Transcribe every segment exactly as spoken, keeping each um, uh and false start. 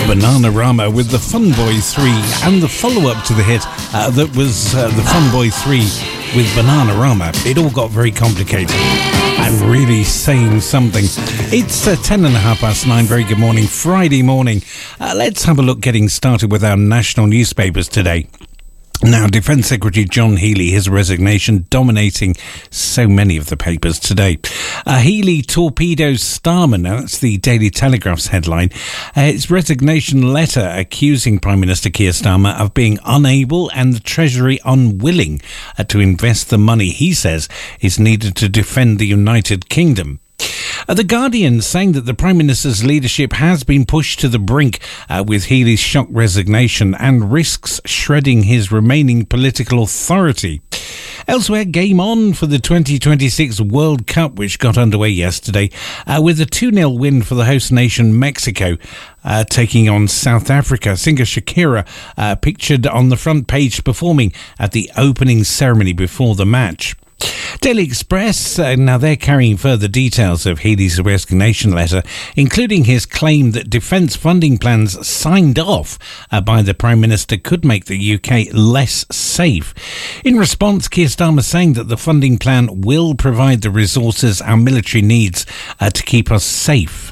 Bananarama with the Fun Boy three and the follow-up to the hit uh, that was uh, the Fun Boy three with Bananarama. It all got very complicated and really saying something. It's uh, ten and a half past nine. Very good morning, Friday morning. Uh, let's have a look getting started with our national newspapers today. Now, Defence Secretary John Healey, his resignation dominating so many of the papers today. Uh, Healey torpedoes Starmer. Now, that's the Daily Telegraph's headline. Uh, his resignation letter accusing Prime Minister Keir Starmer of being unable and the Treasury unwilling uh, to invest the money he says is needed to defend the United Kingdom. Uh, the Guardian saying that the Prime Minister's leadership has been pushed to the brink uh, with Healey's shock resignation and risks shredding his remaining political authority. Elsewhere, game on for the twenty twenty-six World Cup, which got underway yesterday uh, with a two nil win for the host nation Mexico, uh, taking on South Africa. Singer Shakira uh, pictured on the front page performing at the opening ceremony before the match. Daily Express, uh, now they're carrying further details of Healey's resignation letter, including his claim that defence funding plans signed off uh, by the Prime Minister could make the U K less safe. In response, Keir Starmer saying that the funding plan will provide the resources our military needs uh, to keep us safe.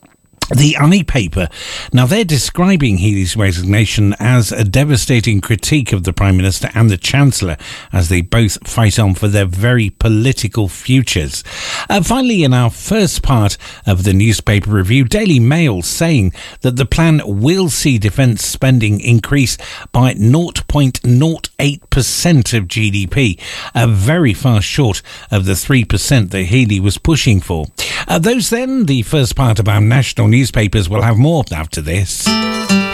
The I paper, now they're describing Healey's resignation as a devastating critique of the Prime Minister and the Chancellor as they both fight on for their very political futures. Uh, finally, in our first part of the newspaper review, Daily Mail saying that the plan will see defence spending increase by zero point zero eight percent of G D P, uh, very far short of the three percent that Healey was pushing for. Uh, those then, the first part of our national newspapers. Will have more after this.